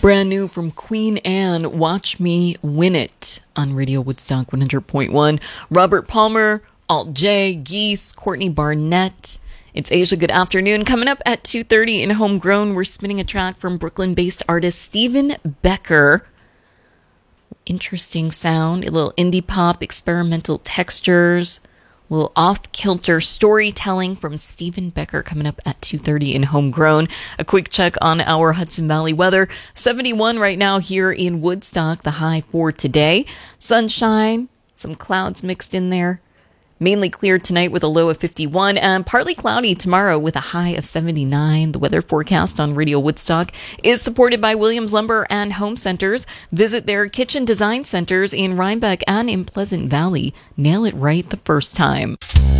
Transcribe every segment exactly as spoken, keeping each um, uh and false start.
Brand new from Queen Anne, Watch Me Win It on Radio Woodstock one hundred point one. Robert Palmer, Alt J, Geese, Courtney Barnett. It's Asia, good afternoon. Coming up at two thirty in Homegrown, we're spinning a track from Brooklyn-based artist Stephen Becker. Interesting sound, a little indie pop, experimental textures, a little off-kilter storytelling from Stephen Becker coming up at two thirty in Homegrown. A quick check on our Hudson Valley weather. seventy-one right now here in Woodstock, the high for today. Sunshine, some clouds mixed in there. Mainly clear tonight with a low of fifty-one, and partly cloudy tomorrow with a high of seventy-nine. The weather forecast on Radio Woodstock is supported by Williams Lumber and Home Centers. Visit their kitchen design centers in Rhinebeck and in Pleasant Valley. Nail it right the first time.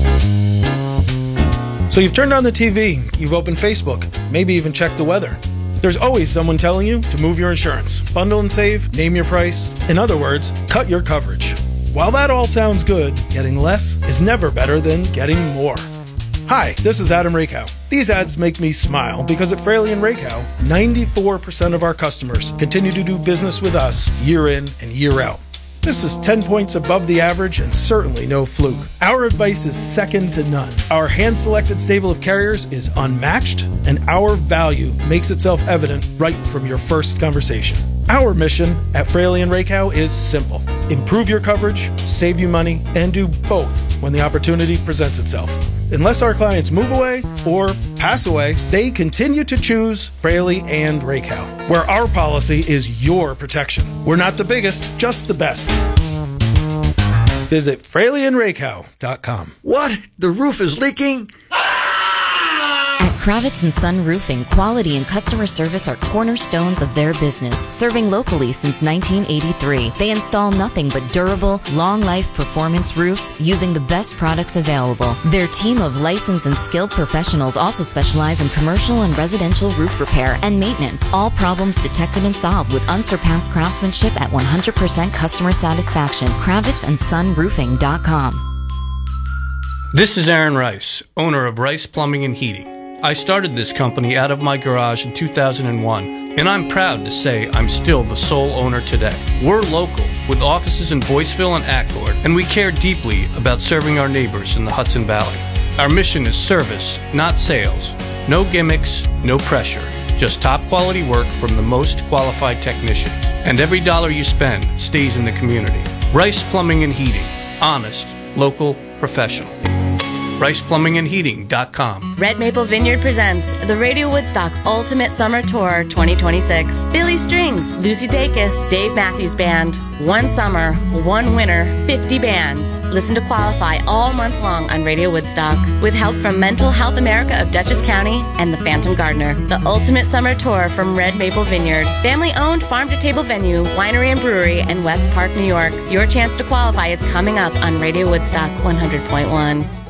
So you've turned on the T V, you've opened Facebook, maybe even checked the weather. There's always someone telling you to move your insurance. Bundle and save, name your price. In other words, cut your coverage. While that all sounds good, getting less is never better than getting more. Hi, this is Adam Rakow. These ads make me smile because at Fraley and Rakow, ninety-four percent of our customers continue to do business with us year in and year out. This is ten points above the average and certainly no fluke. Our advice is second to none. Our hand-selected stable of carriers is unmatched, and our value makes itself evident right from your first conversation. Our mission at Fraley and Rakow is simple. Improve your coverage, save you money, and do both when the opportunity presents itself. Unless our clients move away or pass away, they continue to choose Fraley and Rakow, where our policy is your protection. We're not the biggest, just the best. Visit Fraley and Rakow dot com. What? The roof is leaking? At Kravitz and Son Roofing, quality and customer service are cornerstones of their business, serving locally since nineteen eighty-three. They install nothing but durable, long-life performance roofs using the best products available. Their team of licensed and skilled professionals also specialize in commercial and residential roof repair and maintenance. All problems detected and solved with unsurpassed craftsmanship at one hundred percent customer satisfaction. Kravitz and Son Roofing dot com. This is Aaron Rice, owner of Rice Plumbing and Heating. I started this company out of my garage in two thousand one, and I'm proud to say I'm still the sole owner today. We're local, with offices in Boyceville and Accord, and we care deeply about serving our neighbors in the Hudson Valley. Our mission is service, not sales. No gimmicks, no pressure. Just top quality work from the most qualified technicians. And every dollar you spend stays in the community. Rice Plumbing and Heating. Honest, local, professional. Rice Plumbing and Heating dot com. Red Maple Vineyard presents the Radio Woodstock Ultimate Summer Tour twenty twenty-six. Billy Strings, Lucy Dacus, Dave Matthews Band. One summer, one winner, fifty bands. Listen to qualify all month long on Radio Woodstock with help from Mental Health America of Dutchess County and the Phantom Gardener. The Ultimate Summer Tour from Red Maple Vineyard. Family-owned farm-to-table venue, winery and brewery in West Park, New York. Your chance to qualify is coming up on Radio Woodstock one hundred point one.